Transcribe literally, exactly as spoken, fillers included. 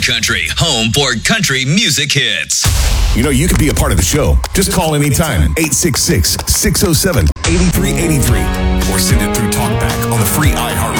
Country, home for country music hits. You know, you could be a part of the show. Just call anytime. eight six six, six oh seven, eight three eight three. Or send it through TalkBack on the free iHeart